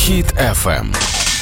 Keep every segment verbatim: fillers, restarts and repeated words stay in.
Хіт еф ем.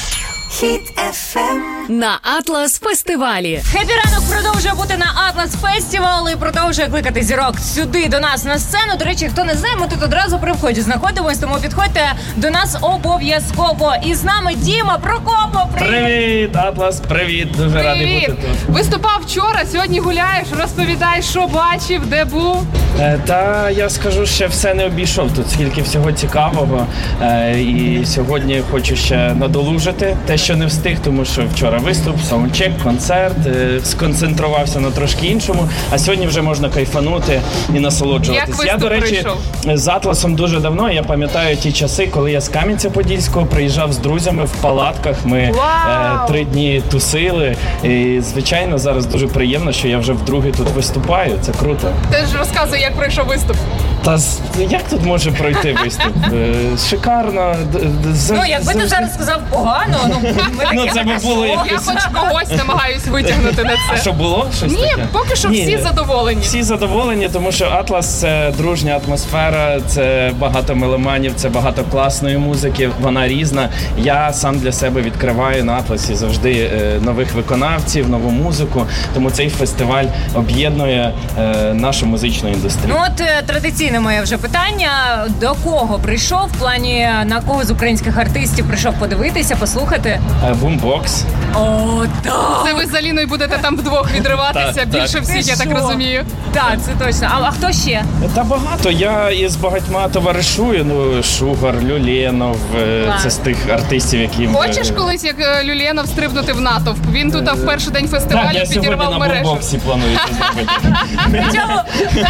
Хіт еф ем. На Атлас фестивалі. Хеппі ранок продовжує бути на Атлас фестивал і продовжує кликати зірок сюди до нас на сцену. До речі, хто не знає, ми тут одразу при вході знаходимось, тому підходьте до нас обов'язково. І з нами Діма Прокопов. Привіт! Привіт, Атлас, привіт, дуже Привіт. радий бути тут. Виступав вчора, сьогодні гуляєш, розповідай, що бачив, де був. Е, та я скажу, ще все не обійшов. Тут скільки всього цікавого. Е, і сьогодні хочу ще надолужити те, що не встиг, тому що вчора виступ, саундчек, концерт, е, сконцентрувався на трошки іншому, а сьогодні вже можна кайфанути і насолоджуватись. Як Я, до речі, прийшов? з Атласом дуже давно, я пам'ятаю ті часи, коли я з Кам'янця-Подільського приїжджав з друзями в палатках, ми е, три дні тусили, і, звичайно, зараз дуже приємно, що я вже вдруге тут виступаю, це круто. Ти ж розказуй, як пройшов виступ. Та з- як тут може пройти виступ? Е, Шикарно. д- д- за- Ну, якби ти завжди- зараз сказав погано, ну, ми таке, Ну, це би було «Що?» як- Я хоч когось намагаюсь витягнути на А це. що було? Щось Ні, таке? поки що Ні, всі задоволені. Всі задоволені, тому що Атлас — це дружня атмосфера, це багато меломанів, це багато класної музики, вона різна. Я сам для себе відкриваю на Атласі завжди е, нових виконавців, нову музику, тому цей фестиваль об'єднує е, нашу музичну індустрію. Ну от е, традиційне моє вже питання. До кого прийшов? В плані, на кого з українських артистів прийшов подивитися, послухати? Е, Бумбокс. О, так! Це ви з Аліною будете там вдвох відриватися, Так, більше так. всіх, Ти я так що? розумію. Так, це точно. А, а хто ще? Та багато. Я із багатьма товаришую. Ну, Шугар, Люленов, е, Клас. це з тих артистів, які... Хочеш колись, як е, Люленов, стрибнути в натовп? Він тут в перший день Так, фестивалю я сьогодні підірвав на мережу. бумбоксі планую це зробити. Причому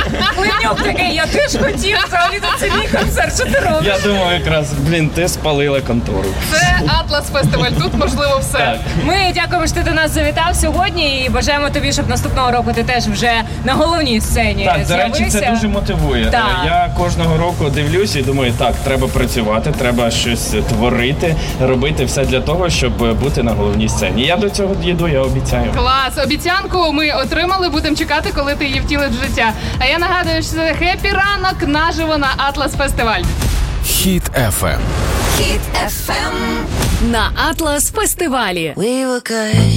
Клинюк такий, я теж хотів, взагалі це мій концерт, що ти робиш? Я думаю, якраз, блін, ти спалила контору. Це Атлас фестиваль, тут можливо все. Так. Ми дякуємо, що ти до нас завітав сьогодні і бажаємо тобі, щоб наступного року ти теж вже на головній сцені Так, до речі, з'явився. це дуже мотивує. Так. Е, Я кожного року дивлюсь і думаю, так, треба працювати, треба щось творити, робити все для того, щоб бути на головній сцені. Я до цього йду, я обіцяю. Клас, обіцянку ми отримали, будемо чекати, коли ти її втілиш в життя. А я нагадую, що це хеппі ранок наживо на Атлас фестиваль. Хіт еф ем. Хіт еф ем. На Атлас фестивалі. We were good.